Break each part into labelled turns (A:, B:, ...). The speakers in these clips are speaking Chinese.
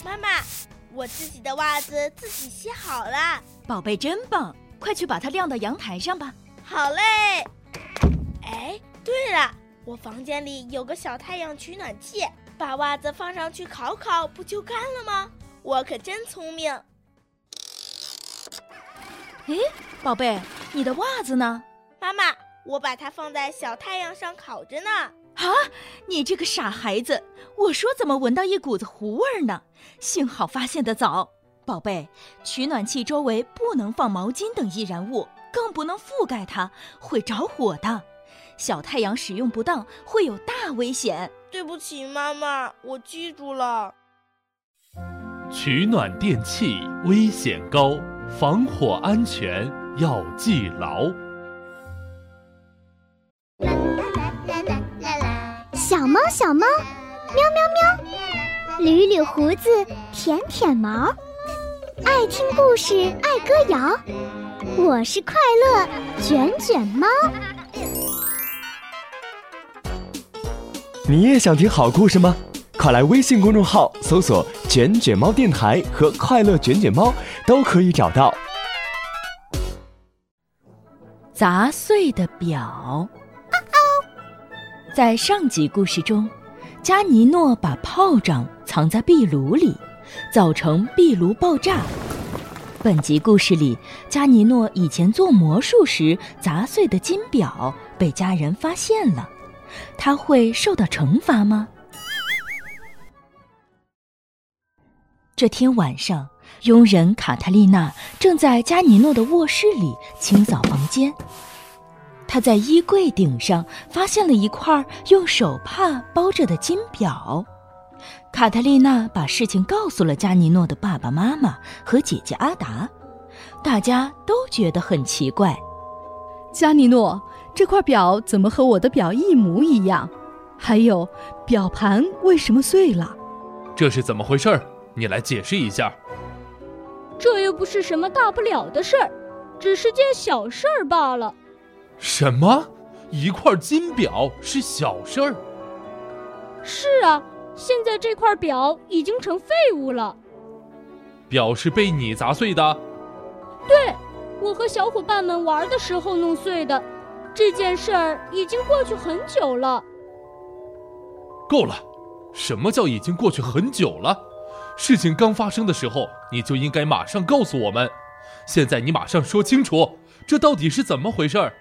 A: 妈妈，我自己的袜子自己洗好了。
B: 宝贝真棒，快去把它晾到阳台上吧。
A: 好嘞。哎，对了，我房间里有个小太阳取暖器，把袜子放上去烤烤，不就干了吗？我可真聪明。
B: 诶，宝贝，你的袜子呢？
A: 妈妈，我把它放在小太阳上烤着呢。
B: 啊，你这个傻孩子，我说怎么闻到一股子糊味儿呢？幸好发现得早。宝贝，取暖器周围不能放毛巾等易燃物，更不能覆盖它，会着火的。小太阳使用不当会有大危险。
A: 对不起妈妈，我记住了。
C: 取暖电器危险高，防火安全要记牢。
D: 小猫小猫，喵喵喵，捋捋胡子，舔舔毛，爱听故事，爱歌谣。我是快乐卷卷猫。
E: 你也想听好故事吗？快来微信公众号搜索“卷卷猫电台”和“快乐卷卷猫”，都可以找到。
B: 砸碎的表。在上集故事中，加尼诺把炮仗藏在壁炉里，造成壁炉爆炸。本集故事里，加尼诺以前做魔术时砸碎的金表被家人发现了，他会受到惩罚吗？这天晚上，佣人卡特丽娜正在加尼诺的卧室里清扫房间。她在衣柜顶上发现了一块用手帕包着的金表。卡特丽娜把事情告诉了加尼诺的爸爸妈妈和姐姐阿达，大家都觉得很奇怪。
F: 加尼诺，这块表怎么和我的表一模一样？还有，表盘为什么碎了？
C: 这是怎么回事？你来解释一下。
G: 这又不是什么大不了的事儿，只是件小事儿罢了。
C: 什么？一块金表是小事儿？
G: 是啊，现在这块表已经成废物了。
C: 表是被你砸碎的？
G: 对，我和小伙伴们玩的时候弄碎的。这件事儿已经过去很久了。
C: 够了！什么叫已经过去很久了？事情刚发生的时候，你就应该马上告诉我们。现在你马上说清楚，这到底是怎么回事儿？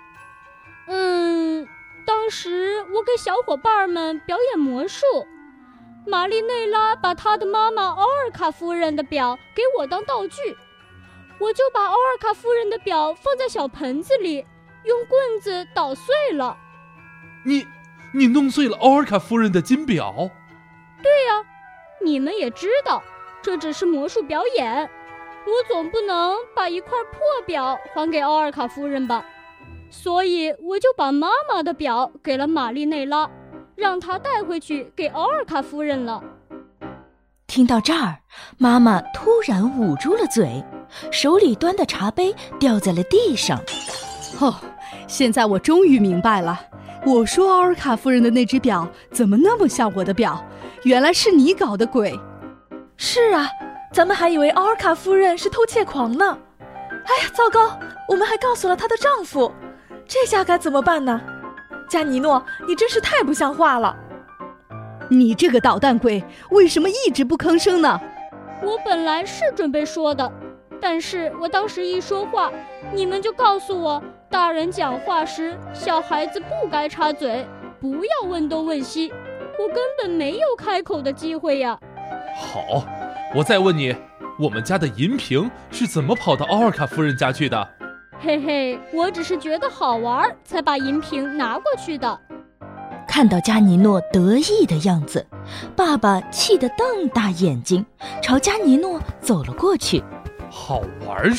G: 当时我给小伙伴们表演魔术，玛丽内拉把她的妈妈奥尔卡夫人的表给我当道具，我就把奥尔卡夫人的表放在小盆子里，用棍子捣碎了。
C: 你弄碎了奥尔卡夫人的金表？
G: 对呀，你们也知道，这只是魔术表演，我总不能把一块破表还给奥尔卡夫人吧。所以我就把妈妈的表给了玛丽内拉，让她带回去给奥尔卡夫人了。
B: 听到这儿，妈妈突然捂住了嘴，手里端的茶杯掉在了地上。
F: 现在我终于明白了，我说奥尔卡夫人的那只表怎么那么像我的表，原来是你搞的鬼。
H: 是啊，咱们还以为奥尔卡夫人是偷窃狂呢。哎呀，糟糕，我们还告诉了她的丈夫，这下该怎么办呢？加尼诺，你真是太不像话了。
F: 你这个捣蛋鬼，为什么一直不吭声呢？
G: 我本来是准备说的，但是我当时一说话，你们就告诉我，大人讲话时，小孩子不该插嘴，不要问东问西，我根本没有开口的机会呀。
C: 好，我再问你，我们家的银瓶是怎么跑到奥尔卡夫人家去的？
G: 嘿嘿，我只是觉得好玩，才把银瓶拿过去的。
B: 看到加尼诺得意的样子，爸爸气得瞪大眼睛，朝加尼诺走了过去。
C: 好玩